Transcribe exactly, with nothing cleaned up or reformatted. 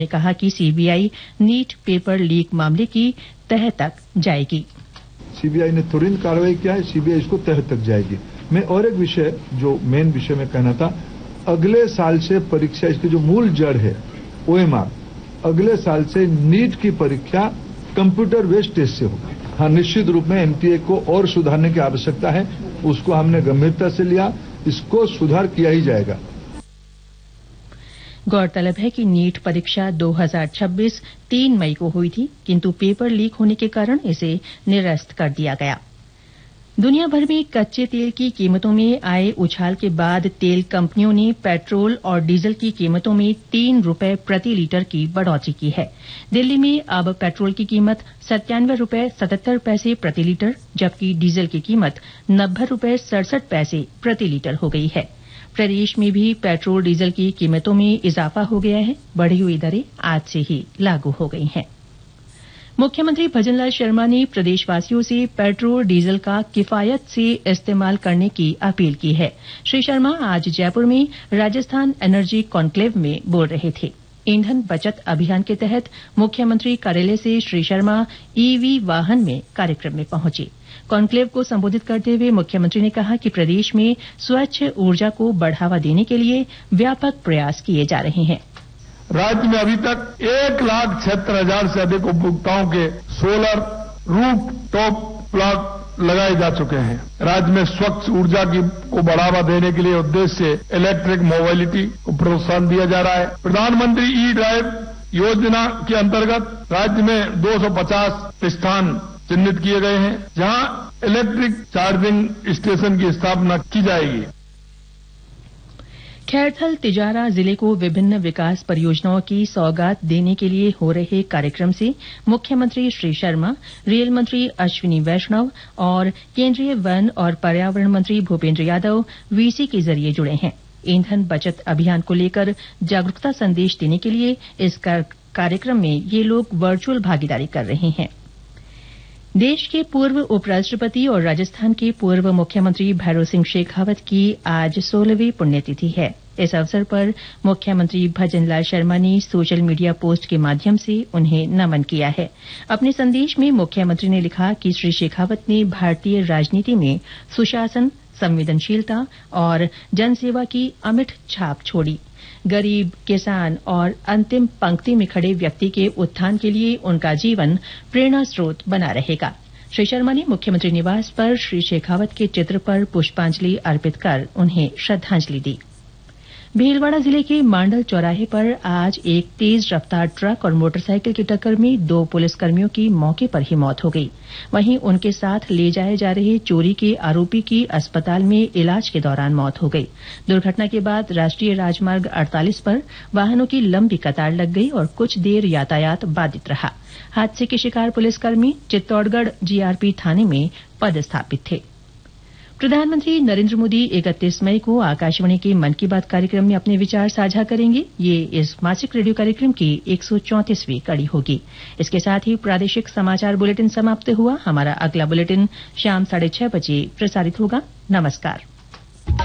ने कहा कि सीबीआई नीट पेपर लीक मामले की तह तक जाएगी। सीबीआई ने तुरंत कार्रवाई किया है, सीबीआई इसको तह तक जाएगी। मैं और एक विषय जो मेन विषय में कहना था, अगले साल से परीक्षा, इसकी जो मूल जड़ है ओएमआर, अगले साल से नीट की परीक्षा कंप्यूटर बेस्ड टेस्ट से होगी। हाँ, निश्चित रूप में एमटीए को और सुधारने की आवश्यकता है, उसको हमने गंभीरता से लिया, इसको सुधार किया ही जाएगा। गौरतलब है कि नीट परीक्षा दो हज़ार छब्बीस तीन मई को हुई थी, किंतु पेपर लीक होने के कारण इसे निरस्त कर दिया गया। दुनिया भर में कच्चे तेल की कीमतों में आए उछाल के बाद तेल कंपनियों ने पेट्रोल और डीजल की कीमतों में तीन रुपए प्रति लीटर की बढ़ोतरी की है। दिल्ली में अब पेट्रोल की कीमत सत्तानवे रुपए सतहत्तर पैसे प्रति लीटर, जबकि डीजल की कीमत नब्बे रुपए सड़सठ पैसे प्रति लीटर हो गई है। प्रदेश में भी पेट्रोल डीजल की कीमतों में इजाफा हो गया है। बढ़ी हुई दरें आज से ही लागू हो गई हैं। मुख्यमंत्री भजनलाल शर्मा ने प्रदेशवासियों से पेट्रोल डीजल का किफायत से इस्तेमाल करने की अपील की है। श्री शर्मा आज जयपुर में राजस्थान एनर्जी कॉन्क्लेव में बोल रहे थे। ईंधन बचत अभियान के तहत मुख्यमंत्री कार्यालय से श्री शर्मा ईवी वाहन में कार्यक्रम में पहुंचे। कॉन्क्लेव को संबोधित करते हुए मुख्यमंत्री ने कहा कि प्रदेश में स्वच्छ ऊर्जा को बढ़ावा देने के लिए व्यापक प्रयास किए जा रहे हैं। राज्य में अभी तक एक लाख छिहत्तर हजार से अधिक उपभोक्ताओं के सोलर रूफ टॉप प्लांट लगाए जा चुके हैं। राज्य में स्वच्छ ऊर्जा की को बढ़ावा देने के लिए उद्देश्य से इलेक्ट्रिक मोबिलिटी को प्रोत्साहन दिया जा रहा है। प्रधानमंत्री ई ड्राइव योजना के अंतर्गत राज्य में दो सौ पचास स्थान चिन्हित किए गए हैं, जहां इलेक्ट्रिक चार्जिंग स्टेशन की स्थापना की जाएगी। खैरथल तिजारा जिले को विभिन्न विकास परियोजनाओं की सौगात देने के लिए हो रहे कार्यक्रम से मुख्यमंत्री श्री शर्मा, रेल मंत्री अश्विनी वैष्णव और केंद्रीय वन और पर्यावरण मंत्री भूपेन्द्र यादव वीसी के जरिए जुड़े हैं। ईंधन बचत अभियान को लेकर जागरूकता संदेश देने के लिए इस कार्यक्रम में ये लोग वर्चुअल भागीदारी कर रहे हैं। देश के पूर्व उपराष्ट्रपति और राजस्थान के पूर्व मुख्यमंत्री भैरों सिंह शेखावत की आज सोलहवीं पुण्यतिथि है। इस अवसर पर मुख्यमंत्री भजनलाल शर्मा ने सोशल मीडिया पोस्ट के माध्यम से उन्हें नमन किया है। अपने संदेश में मुख्यमंत्री ने लिखा कि श्री शेखावत ने भारतीय राजनीति में सुशासन, संवेदनशीलता और जनसेवा की अमिट छाप छोड़ी। गरीब, किसान और अंतिम पंक्ति में खड़े व्यक्ति के उत्थान के लिए उनका जीवन प्रेरणा स्रोत बना रहेगा। श्री शर्मा ने मुख्यमंत्री निवास पर श्री शेखावत के चित्र पर पुष्पांजलि अर्पित कर उन्हें श्रद्धांजलि दी। भीलवाड़ा जिले के मांडल चौराहे पर आज एक तेज रफ्तार ट्रक और मोटरसाइकिल की टक्कर में दो पुलिसकर्मियों की मौके पर ही मौत हो गई। वहीं उनके साथ ले जाए जा रहे चोरी के आरोपी की अस्पताल में इलाज के दौरान मौत हो गई। दुर्घटना के बाद राष्ट्रीय राजमार्ग अड़तालीस पर वाहनों की लंबी कतार लग गई और कुछ देर यातायात बाधित रहा। हादसे के शिकार पुलिसकर्मी चित्तौड़गढ़ जीआरपी थाने में पदस्थापित थे। प्रधानमंत्री नरेंद्र मोदी इकतीस मई को आकाशवाणी के मन की बात कार्यक्रम में अपने विचार साझा करेंगे। ये इस मासिक रेडियो कार्यक्रम की एक सौ चौंतीसवीं कड़ी होगी। इसके साथ ही प्रादेशिक समाचार बुलेटिन समाप्त हुआ। हमारा अगला बुलेटिन शाम साढ़े छह बजे प्रसारित होगा। नमस्कार।